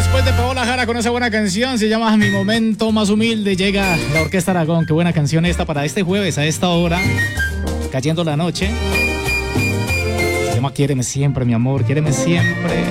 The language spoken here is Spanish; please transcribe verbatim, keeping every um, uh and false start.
después de Paola Jara con esa buena canción, se llama Mi Momento Más Humilde, llega la Orquesta Aragón. Qué buena canción esta para este jueves a esta hora, cayendo la noche. Se llama Quiéreme Siempre, mi amor, quiéreme siempre.